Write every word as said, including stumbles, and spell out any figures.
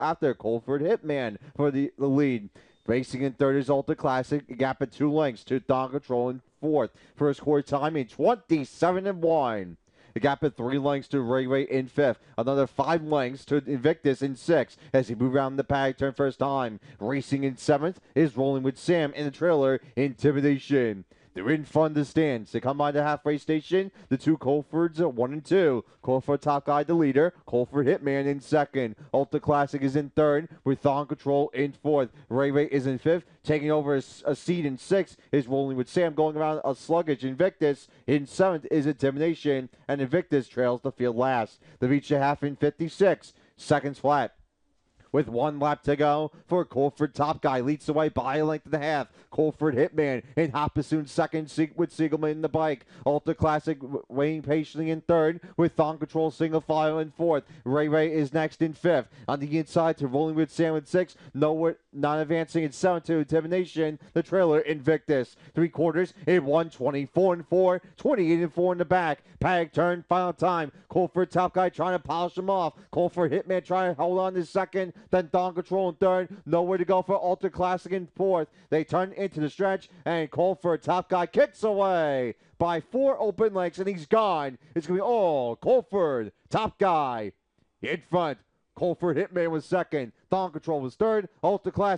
after Colford Hitman for the, the lead. Racing in third is Ultra Classic, a gap of two lengths to Dawn Control in fourth. First quarter time in twenty-seven and one. A gap of three lengths to Ray Ray in fifth. Another five lengths to Invictus in sixth as he moved around the paddock turn first time. Racing in seventh is Rolling with Sam in the trailer, Intimidation. They're in front of the stands. They come by the halfway station. The two Colfords are one and two. Colford Top Guy, the leader. Colford Hitman in second. Ultra Classic is in third with Thon Control in fourth. Ray Ray is in fifth. Taking over a, a seat in sixth is Rolling with Sam. Going around a sluggish Invictus in seventh is Intimidation. And Invictus trails the field last. They reach the half in fifty-six seconds flat. With one lap to go for Colford Top Guy. Leads the way by a length and a half. Colford Hitman in Hoppasoon second with Siegelman in the bike. Ultra Classic waiting patiently in third with Thon Control single file in fourth. Ray Ray is next in fifth. On the inside to Rolling with Sam in sixth. Nowhere, not advancing in seventh to Intimidation. The trailer Invictus. Three quarters in one twenty-four and four. twenty-eight and four in the back. Paddock turn, final time. Colford Top Guy trying to polish him off. Colford Hitman trying to hold on to second. Then Dawn Control in third. Nowhere to go for Ultra Classic in fourth. They turn into the stretch, and Colford Top Guy kicks away by four open lengths, and he's gone. It's going to be all Colford Top Guy in front. Colford Hitman was second. Dawn Control was third. Ultra Classic